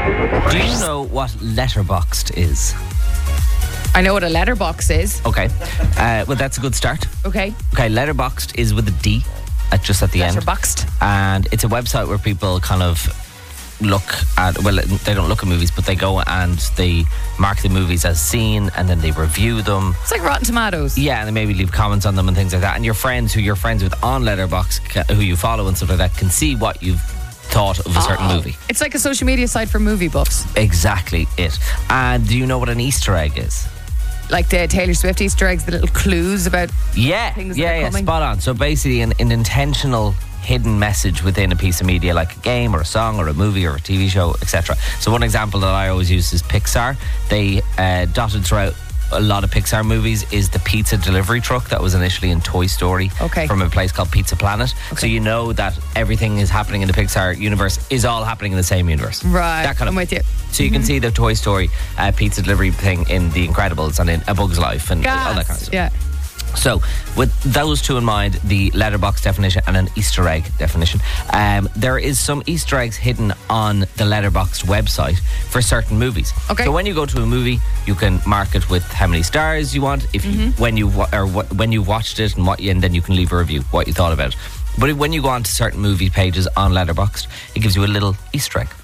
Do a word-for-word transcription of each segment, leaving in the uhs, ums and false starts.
Do you know what Letterboxd is? I know what a letterbox is. Okay. Uh, well, that's a good start. Okay. Okay, Letterboxd is with a D at just at the end. Letterboxd. And it's a website where people kind of look at, well, they don't look at movies, but they go and they mark the movies as seen and then they review them. It's like Rotten Tomatoes. Yeah, and they maybe leave comments on them and things like that. And your friends who you're friends with on Letterboxd, who you follow and stuff like that, can see what you've thought of a certain Oh. movie. It's like a social media site for movie buffs. Exactly it. And do you know what an Easter egg is? Like the Taylor Swift Easter eggs, the little clues about Yeah, things that yeah, are yeah, coming. spot on. So basically an, an intentional hidden message within a piece of media, like a game or a song or a movie or a T V show, et cetera. So one example that I always use is Pixar. They uh, dotted throughout a lot of Pixar movies is the pizza delivery truck that was initially in Toy Story, Okay. from a place called Pizza Planet. So you know that everything is happening in the Pixar universe is all happening in the same universe. Right. That kind of. I'm with you. So you can see the Toy Story uh, pizza delivery thing in The Incredibles and in A Bug's Life and all that kind of Gas. stuff. Yeah. So, with those two in mind, the letterbox definition and an Easter egg definition, um, there is some Easter eggs hidden on the Letterboxd website for certain movies. Okay. So when you go to a movie, you can mark it with how many stars you want, if you when you wa- or what, when you watched it, and what, you, and then you can leave a review what you thought about it. But when you go on to certain movie pages on Letterboxd, it gives you a little Easter egg,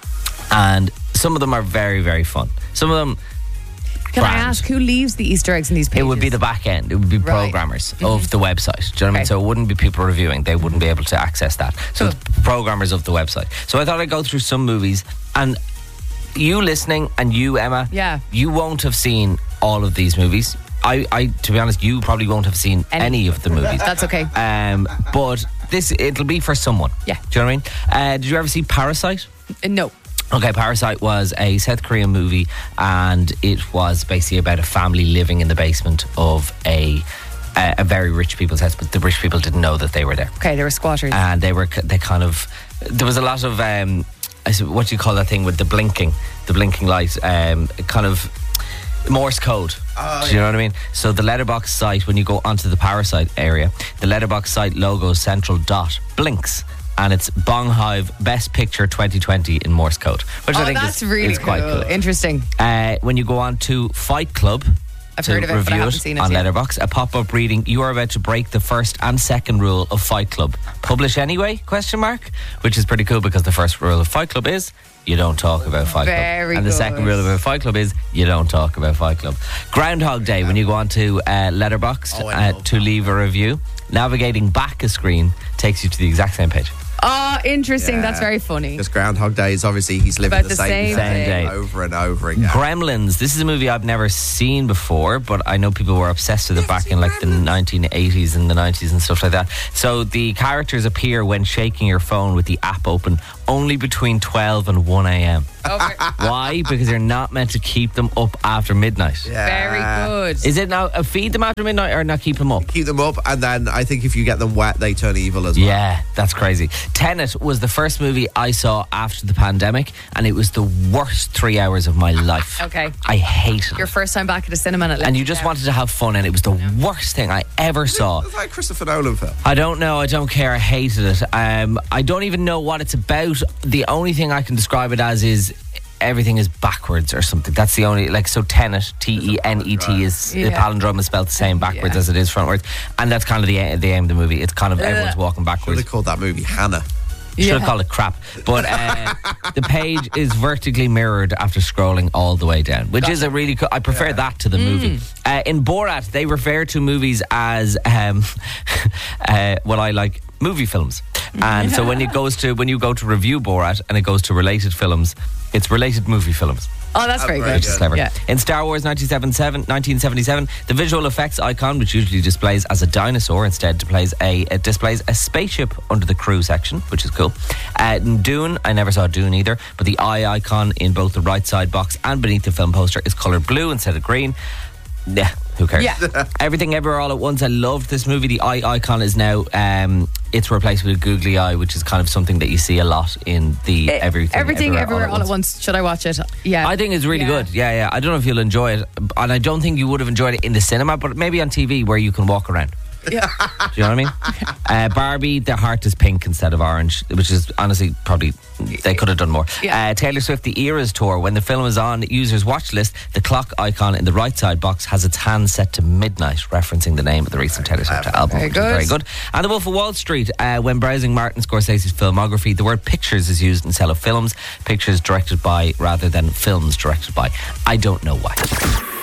and some of them are very very fun. Some of them. Can I Grand. ask who leaves the Easter eggs in these pages? It would be the back end. It would be Right. programmers of the website. Do you know what I mean? Okay. So it wouldn't be people reviewing. They wouldn't be able to access that. So Cool. it's programmers of the website. So I thought I'd go through some movies. And you listening and you, Emma, Yeah. you won't have seen all of these movies. I, I, to be honest, you probably won't have seen Any. any, of the movies. That's okay. Um, but this, it'll be for someone. Yeah. Do you know what I mean? Uh, did you ever see Parasite? Uh, no. Okay, Parasite was a South Korean movie, and it was basically about a family living in the basement of a a, a very rich people's house, but the rich people didn't know that they were there, Okay, they were squatters. and they were they kind of there was a lot of um, I said, what do you call that thing with the blinking, the blinking light, um, kind of Morse code. Do you know what I mean? So the letterbox site, when you go onto the Parasite area, the letterbox site logo central dot blinks. And it's Bong Hive Best Picture twenty twenty in Morse code, which oh, I think that's is, really is quite cool. cool. Interesting. Uh, when you go on to Fight Club, I've to heard of it, but I review haven't it seen it on yet. Letterboxd, a pop-up reading: "You are about to break the first and second rule of Fight Club. Publish anyway?" Question mark. Which is pretty cool because the first rule of Fight Club is you don't talk about Fight Very Club, and the good. second rule of a Fight Club is you don't talk about Fight Club. Groundhog Day. When you go on to uh, Letterboxd Oh, I uh, love to leave a review, navigating back a screen takes you to the exact same page. Oh, interesting. Yeah. That's very funny. Because Groundhog Day is obviously he's living About the, the same, same thing. thing Day. over and over again. Gremlins. This is a movie I've never seen before, but I know people were obsessed with it back in like the nineteen eighties and the nineties and stuff like that. So the characters appear when shaking your phone with the app open only between twelve and one a.m. Okay. Why? Because you're not meant to keep them up after midnight. Yeah. Very good. Is it now uh, feed them after midnight or not keep them up? Keep them up, and then I think if you get them wet, they turn evil as well. Yeah, that's crazy. Tenet was the first movie I saw after the pandemic, and it was the worst three hours of my life. Okay. I hated Your it. first time back at a cinema, and it let And you just down. wanted to have fun, and it was the worst thing I ever saw. It's like a Christopher Nolan film. I don't know. I don't care. I hated it. Um, I don't even know what it's about. The only thing I can describe it as is everything is backwards or something. That's the only, like, so Tenet, T E N E T, is the Yeah. palindrome is spelled the same backwards Yeah. as it is frontwards, and that's kind of the the aim of the movie. It's kind of everyone's walking Should backwards. have called that movie Hannah. Should have Yeah. called it crap. But uh, the page is vertically mirrored after scrolling all the way down, which is a really cool. I prefer that to the movie. Uh, in Borat, they refer to movies as um, uh, what I like movie films. And so when it goes to when you go to review Borat and it goes to related films, it's related movie films. Oh, that's very very good. Which is clever. Yeah. In Star Wars nineteen seventy-seven, the visual effects icon, which usually displays as a dinosaur, instead displays a it displays a spaceship under the crew section, which is cool. Uh, in Dune, I never saw Dune either, but the eye icon in both the right side box and beneath the film poster is coloured blue instead of green. Yeah, who cares? Yeah. Everything Everywhere All at Once. I loved this movie. The eye icon is now um, it's replaced with a googly eye, which is kind of something that you see a lot in the Eh, everything. Everything, everywhere, all at once. Should I watch it? Yeah. I think it's really Yeah. good. Yeah, yeah. I don't know if you'll enjoy it, and I don't think you would have enjoyed it in the cinema, but maybe on T V where you can walk around. Yeah. Do you know what I mean? Uh, Barbie, the heart is pink instead of orange, which is honestly probably they could have done more. Yeah. Uh, Taylor Swift, the Eras tour. When the film is on users' watch list, the clock icon in the right side box has its hand set to midnight, referencing the name of the recent Taylor Swift album. Very which is good. Very good. And The Wolf of Wall Street. Uh, when browsing Martin Scorsese's filmography, the word pictures is used instead of films. Pictures directed by rather than films directed by. I don't know why.